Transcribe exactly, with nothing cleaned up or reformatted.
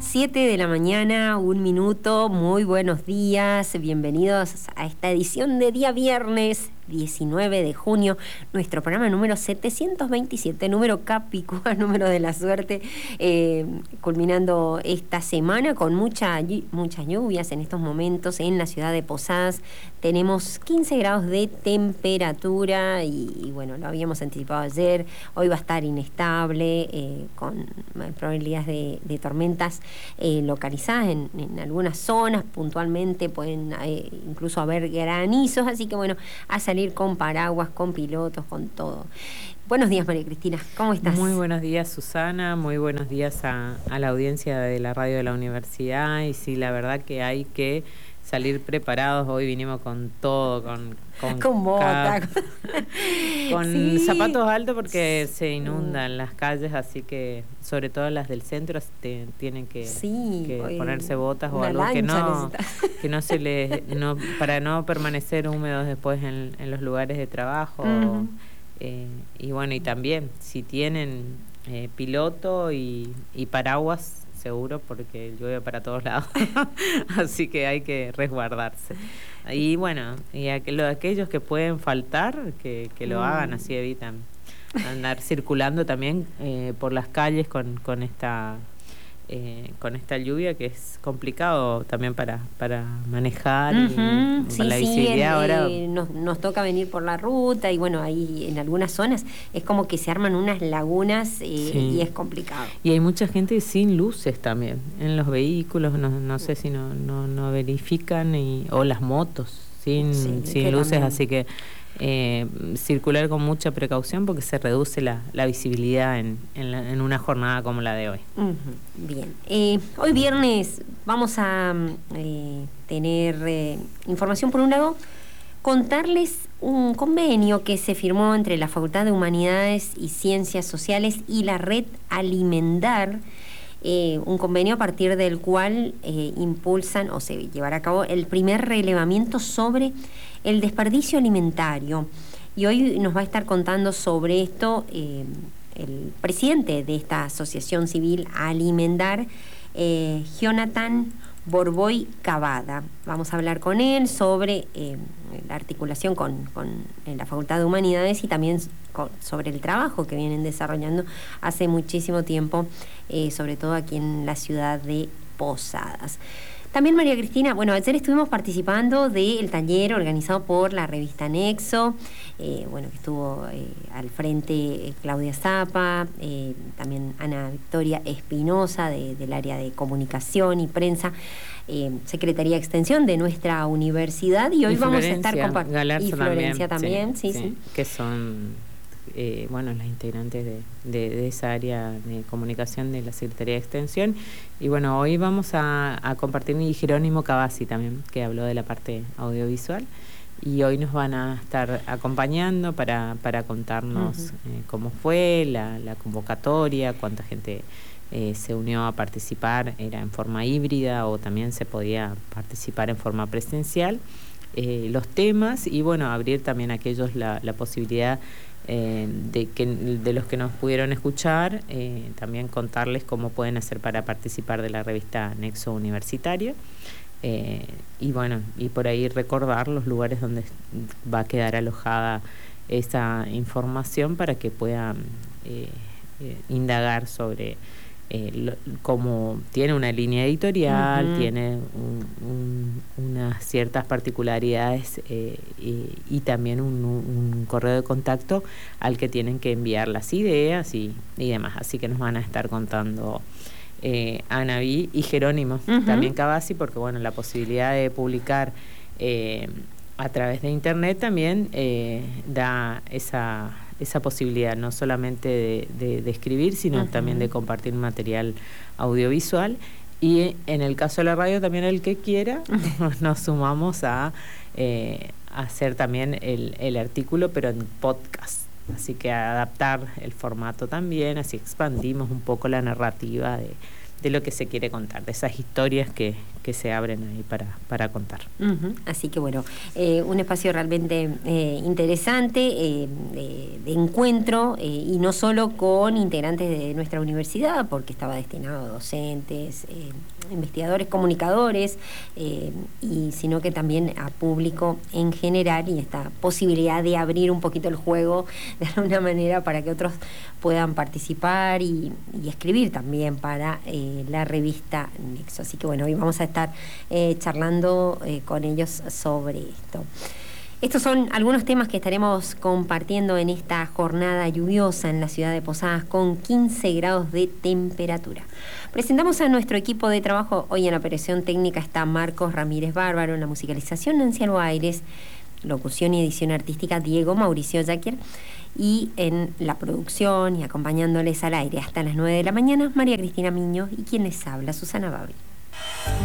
siete de la mañana, un minuto, muy buenos días, bienvenidos a esta edición de día viernes diecinueve de junio, nuestro programa número setecientos veintisiete, número capicúa, número de la suerte, eh, culminando esta semana con mucha, muchas lluvias en estos momentos en la ciudad de Posadas. Tenemos quince grados de temperatura y, y bueno, lo habíamos anticipado ayer, hoy va a estar inestable, eh, con probabilidades de, de tormentas eh, localizadas en, en algunas zonas, puntualmente pueden eh, incluso haber granizos, así que bueno, a salir con paraguas, con pilotos, con todo. Buenos días, María Cristina, ¿cómo estás? Muy buenos días, Susana, muy buenos días a, a la audiencia de la radio de la universidad. Y sí, la verdad que hay que salir preparados. Hoy vinimos con todo, con con, con bota, con sí. zapatos altos porque se inundan las calles, así que sobre todo las del centro te, tienen que, sí, que ponerse botas o algo que no que no se les no para no permanecer húmedos después en, en los lugares de trabajo. Uh-huh. eh, y bueno, y también si tienen eh, piloto y, y paraguas, seguro, porque llueve para todos lados. Así que hay que resguardarse. Y bueno, y aquel, aquellos que pueden faltar, que, que lo mm. hagan, así evitan andar circulando también eh, por las calles con, con esta eh, con esta lluvia, que es complicado también para, para manejar. Uh-huh. y sí, la sí, visibilidad en, ahora. Eh, nos, nos toca venir por la ruta y bueno, ahí en algunas zonas es como que se arman unas lagunas eh, sí. y es complicado. Y hay mucha gente sin luces también en los vehículos, no, no sé si no, no, no verifican, y, o las motos sin, sí, sin luces, también. Así que eh, circular con mucha precaución porque se reduce la, la visibilidad en, en, la, en una jornada como la de hoy. Uh-huh. Bien, eh, hoy viernes vamos a eh, tener eh, información. Por un lado, contarles un convenio que se firmó entre la Facultad de Humanidades y Ciencias Sociales y la Red Alimentar, eh, un convenio a partir del cual eh, impulsan o se llevará a cabo el primer relevamiento sobre el desperdicio alimentario. Y hoy nos va a estar contando sobre esto eh, el presidente de esta asociación civil Alimentar, eh, Jonathan Borboy Cavada. Vamos a hablar con él sobre eh, la articulación con, con la Facultad de Humanidades y también con, sobre el trabajo que vienen desarrollando hace muchísimo tiempo, eh, sobre todo aquí en la ciudad de Posadas. También, María Cristina, bueno, ayer estuvimos participando del taller organizado por la revista Nexo, eh, bueno, que estuvo eh, al frente eh, Claudia Zapa, eh, también Ana Victoria Espinosa de, del área de comunicación y prensa, eh, Secretaría de Extensión de nuestra universidad, y hoy y vamos a estar compartiendo. Y Florencia también, sí, sí, sí, sí. Que son... Eh, bueno, las integrantes de, de, de esa área de comunicación de la Secretaría de Extensión. Y bueno, hoy vamos a, a compartir y Jerónimo Cavazzi también, que habló de la parte audiovisual, y hoy nos van a estar acompañando para, para contarnos uh-huh. eh, cómo fue la, la convocatoria, cuánta gente eh, se unió a participar, era en forma híbrida o también se podía participar en forma presencial, eh, los temas, y bueno, abrir también a aquellos la, la posibilidad Eh, de, que, de los que nos pudieron escuchar, eh, también contarles cómo pueden hacer para participar de la revista Nexo Universitaria, eh, y bueno, y por ahí recordar los lugares donde va a quedar alojada esa información para que puedan eh, eh, indagar sobre eh, lo, cómo tiene una línea editorial, uh-huh. tiene un, un, unas ciertas particularidades eh, y, y también un, un correo de contacto al que tienen que enviar las ideas y, y demás. Así que nos van a estar contando eh, Anaví y Jerónimo, uh-huh. también Cavazzi, porque bueno, la posibilidad de publicar eh, a través de internet también eh, da esa... esa posibilidad, no solamente de, de, de escribir, sino uh-huh. también de compartir material audiovisual. Y en el caso de la radio, también el que quiera, nos sumamos a eh, hacer también el, el artículo, pero en podcast. Así que adaptar el formato también, así expandimos un poco la narrativa de, de lo que se quiere contar, de esas historias que, que se abren ahí para, para contar. Uh-huh. Así que bueno, eh, un espacio realmente eh, interesante, eh, de, de encuentro, eh, y no solo con integrantes de nuestra universidad, porque estaba destinado a docentes, eh, investigadores, comunicadores, eh, y sino que también a público en general, y esta posibilidad de abrir un poquito el juego de alguna manera para que otros puedan participar y, y escribir también para eh, la revista Nexo. Así que bueno, hoy vamos a estar eh, charlando eh, con ellos sobre esto. Estos son algunos temas que estaremos compartiendo en esta jornada lluviosa en la ciudad de Posadas con quince grados de temperatura. Presentamos a nuestro equipo de trabajo. Hoy en la operación técnica está Marcos Ramírez Bárbaro, en la musicalización Nancy Albaires, locución y edición artística Diego Mauricio Yaquier, y en la producción y acompañándoles al aire hasta las nueve de la mañana, María Cristina Miño, y quien les habla, Susana Babri.